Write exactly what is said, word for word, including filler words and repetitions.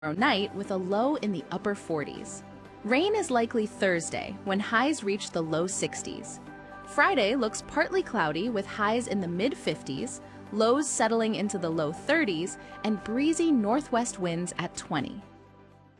tomorrow night with a low in the upper forties. Rain is likely Thursday when highs reach the low sixties. Friday looks partly cloudy with highs in the mid fifties, lows settling into the low thirties, and breezy northwest winds at twenty.